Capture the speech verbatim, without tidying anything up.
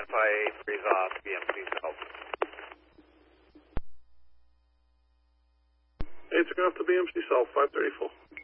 identify freeze off B M C South. Hey, took off to B M C South, five thirty-four.